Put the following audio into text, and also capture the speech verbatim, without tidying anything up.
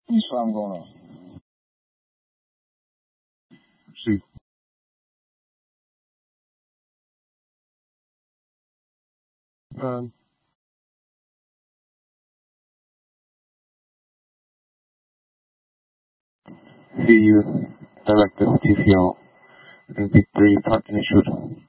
Islam going on. See. Um, see you, Director T C L, and Victory Partnership.